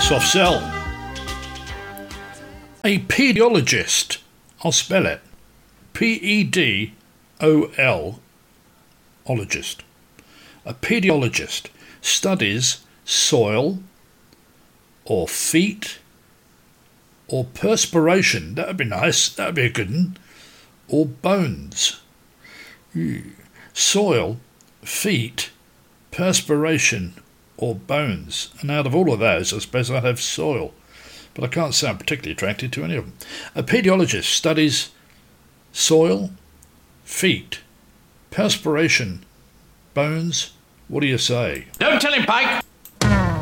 Soft sell. A pedologist. I'll spell it. P-E-D-O-L. Ologist. A pedologist studies soil or feet or perspiration. That would be nice. That would be a good one. Or bones. Soil, feet, perspiration or bones. And out of all of those, I suppose I'd have soil. But I can't say I'm particularly attracted to any of them. A pedologist studies soil, feet, perspiration, bones. What do you say? Don't tell him, Pike!